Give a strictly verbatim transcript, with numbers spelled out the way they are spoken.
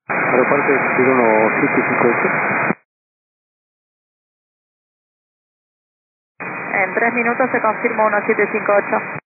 Aeropuerto de uno siete cinco ocho. En tres minutos se confirma uno siete cinco ocho.